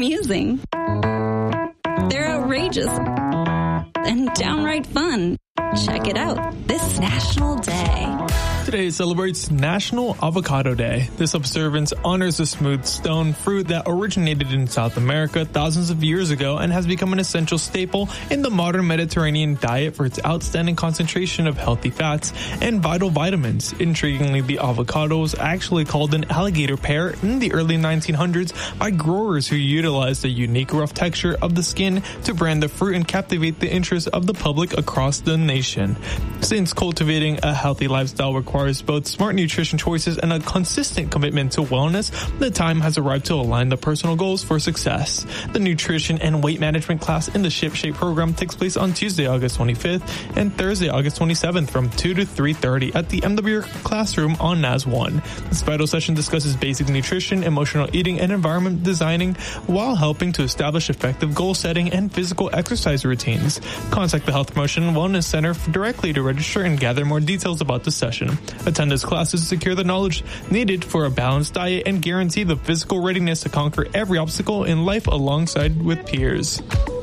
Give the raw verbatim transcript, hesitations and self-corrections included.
amusing. They're outrageous and downright fun. Check it out this National Day. Today celebrates National Avocado Day. This observance honors the smooth stone fruit that originated in South America thousands of years ago and has become an essential staple in the modern Mediterranean diet for its outstanding concentration of healthy fats and vital vitamins. Intriguingly, the avocado was actually called an alligator pear in the early nineteen hundreds by growers who utilized the unique rough texture of the skin to brand the fruit and captivate the interest of the public across the nation. Since cultivating a healthy lifestyle requires both smart nutrition choices and a consistent commitment to wellness, the time has arrived to align the personal goals for success. The nutrition and weight management class in the ShipShape program takes place on Tuesday, August twenty-fifth and Thursday, August twenty-seventh from two to three thirty at the M W classroom on N A S one. This vital session discusses basic nutrition, emotional eating, and environment designing while helping to establish effective goal setting and physical exercise routines. Contact the Health Promotion and Wellness Center directly to register and gather more details about the session. Attend this classes to secure the knowledge needed for a balanced diet and guarantee the physical readiness to conquer every obstacle in life alongside with peers.